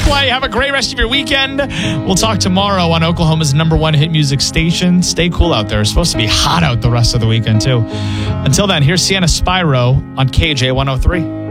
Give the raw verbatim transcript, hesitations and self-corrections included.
Parkway. Have a great rest of your weekend. We'll talk tomorrow on Oklahoma's number one hit music station. Stay cool out there. It's supposed to be hot out the rest of the weekend, too. Until then, here's Sienna Spyro on K J one oh three.